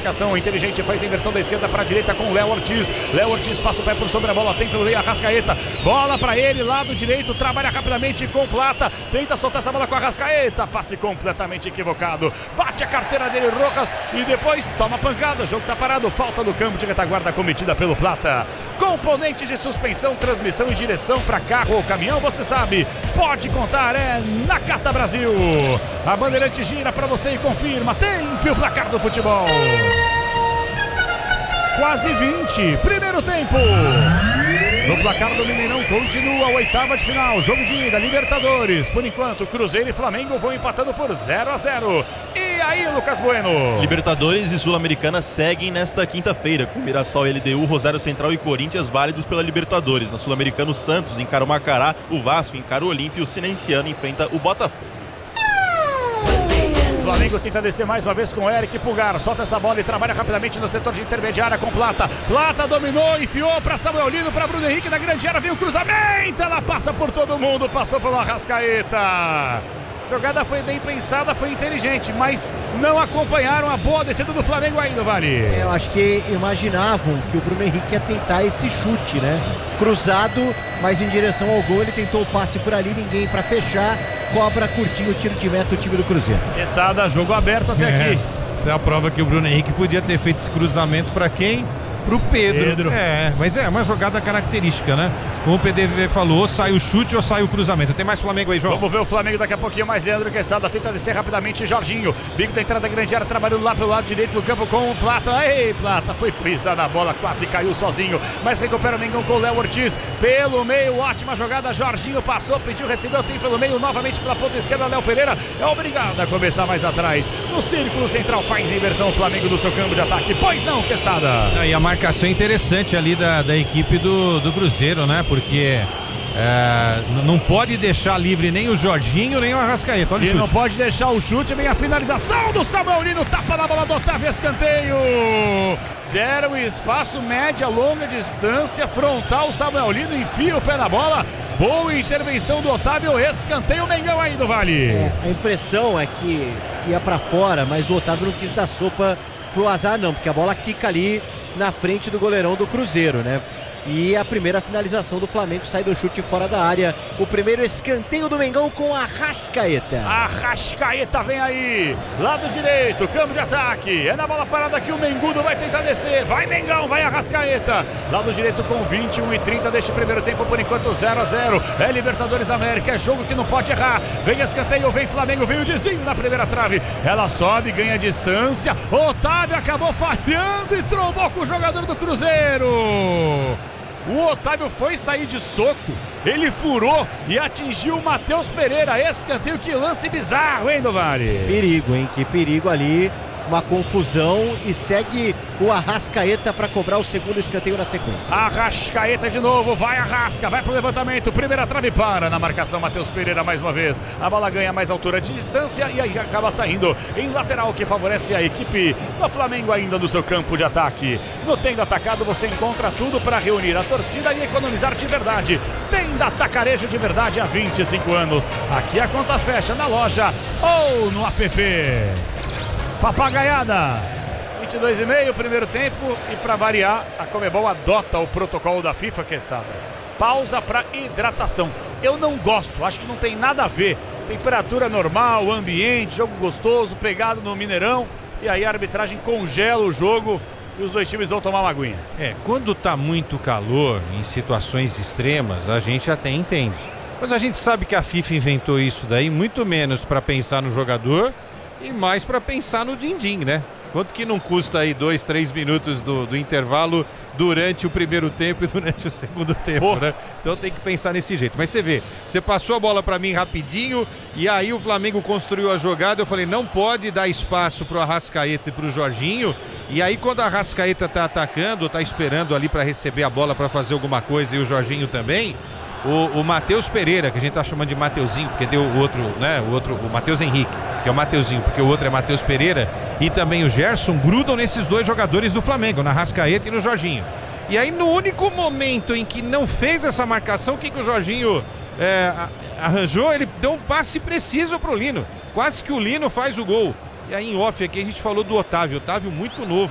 marcação inteligente, faz a inversão da esquerda para a direita com o Léo Ortiz. Léo Ortiz passa o pé por sobre a bola, tem pelo meio Arrascaeta. Bola para ele, lado direito, trabalha rapidamente com Plata. Tenta soltar essa bola com a Arrascaeta. Passe completamente equivocado. Bate a carteira dele, Rojas, e depois toma pancada. O jogo tá parado, falta no campo de retaguarda cometida pelo Plata. Componentes de suspensão, transmissão e direção para carro ou caminhão, você sabe, pode contar, é Nakata Brasil. A Bandeirante gira para você e confirma, tempo o placar do futebol. Quase 20, primeiro tempo. No placar do Mineirão continua a oitava de final, jogo de ida, Libertadores. Por enquanto, Cruzeiro e Flamengo vão empatando por 0-0. E aí, Lucas Bueno? Libertadores e Sul-Americana seguem nesta quinta-feira, com Mirassol, LDU, Rosário Central e Corinthians válidos pela Libertadores. Na Sul-Americana, o Santos encara o Macará, o Vasco encara o Olímpia e o Cinenciano enfrenta o Botafogo. O Flamengo tenta descer mais uma vez com o Eric Pulgar. Solta essa bola e trabalha rapidamente no setor de intermediária com Plata. Plata dominou, enfiou para Samuel Lino, para Bruno Henrique na grande área. Veio o cruzamento, ela passa por todo mundo, passou pelo Arrascaeta. A jogada foi bem pensada, foi inteligente, mas não acompanharam a boa descida do Flamengo ainda, Vale. Eu acho que imaginavam que o Bruno Henrique ia tentar esse chute, né? Cruzado, mas em direção ao gol. Ele tentou o passe por ali, ninguém para fechar. Cobra curtinho o tiro de meta o time do Cruzeiro. Quesada, jogo aberto até aqui. Essa é a prova que o Bruno Henrique podia ter feito esse cruzamento para quem? Pro Pedro. Mas é uma jogada característica, né? Como o PDV falou, sai o chute ou sai o cruzamento. Tem mais Flamengo aí, João? Vamos ver o Flamengo daqui a pouquinho mais. Leandro Quesada tenta descer rapidamente, Jorginho. Bico da entrada da grande área, trabalhando lá pelo lado direito do campo com o Plata. Ei, Plata, foi presa na bola, quase caiu sozinho, mas recupera o Mengão com o Léo Ortiz. Pelo meio, ótima jogada, Jorginho passou, pediu, recebeu, tem pelo meio, novamente pela ponta esquerda, Léo Pereira é obrigado a começar mais atrás. No círculo central, faz a inversão o Flamengo do seu campo de ataque. Pois não, Quesada. E a marcação interessante ali da equipe do Cruzeiro, né? Porque não pode deixar livre nem o Jorginho, nem o Arrascaeta. Olha o chute. Não pode deixar o chute, vem a finalização do Samuel Lino, tapa na bola do Otávio, escanteio. Deram espaço, média, longa distância, frontal, Samuel Lino enfia o pé na bola. Boa intervenção do Otávio, escanteio, Mengão aí do Vale. A impressão é que ia pra fora, mas o Otávio não quis dar sopa pro azar não, porque a bola quica ali na frente do goleirão do Cruzeiro, né? E a primeira finalização do Flamengo sai do chute fora da área. O primeiro escanteio do Mengão com a Arrascaeta. Arrascaeta vem aí, lado direito, campo de ataque. É na bola parada que o Mengudo vai tentar descer. Vai Mengão, vai Arrascaeta. Lado direito com 21:30 deste primeiro tempo, por enquanto 0-0. É Libertadores América, é jogo que não pode errar. Vem escanteio, vem Flamengo, vem o desvio na primeira trave. Ela sobe, ganha distância. Otávio acabou falhando e trombou com o jogador do Cruzeiro. O Otávio foi sair de soco, ele furou e atingiu o Matheus Pereira. Escanteio, que lance bizarro, hein, do Vale? Perigo, hein? Que perigo ali. Uma confusão e segue o Arrascaeta para cobrar o segundo escanteio na sequência. Arrascaeta de novo, vai Arrasca, vai pro levantamento, primeira trave, para na marcação Matheus Pereira mais uma vez. A bola ganha mais altura de distância e aí acaba saindo em lateral, que favorece a equipe do Flamengo ainda no seu campo de ataque. No Tenda Atacado você encontra tudo para reunir a torcida e economizar de verdade. Tenda Atacarejo de verdade há 25 anos. Aqui a conta fecha na loja ou no app. Papagaiada, 22:30, primeiro tempo, e para variar, a Conmebol adota o protocolo da FIFA, Quesada. Pausa para hidratação. Eu não gosto, acho que não tem nada a ver. Temperatura normal, ambiente, jogo gostoso, pegado no Mineirão, e aí a arbitragem congela o jogo e os dois times vão tomar uma aguinha. Quando tá muito calor, em situações extremas, a gente até entende. Mas a gente sabe que a FIFA inventou isso daí, muito menos para pensar no jogador e mais para pensar no din-din, né? Quanto que não custa aí 2, 3 minutos do intervalo durante o primeiro tempo e durante o segundo tempo, né? Então tem que pensar nesse jeito. Mas você vê, você passou a bola para mim rapidinho e aí o Flamengo construiu a jogada. Eu falei, não pode dar espaço pro Arrascaeta e pro Jorginho. E aí quando a Arrascaeta tá atacando, ou tá esperando ali para receber a bola para fazer alguma coisa, e o Jorginho também, o Matheus Pereira, que a gente tá chamando de Mateuzinho, porque tem o outro, né? O Matheus Henrique, que é o Mateuzinho, porque o outro é Matheus Pereira, e também o Gerson, grudam nesses dois jogadores do Flamengo, na Arrascaeta e no Jorginho. E aí no único momento em que não fez essa marcação, o que o Jorginho arranjou? Ele deu um passe preciso pro Lino, quase que o Lino faz o gol. E aí em off aqui a gente falou do Otávio muito novo.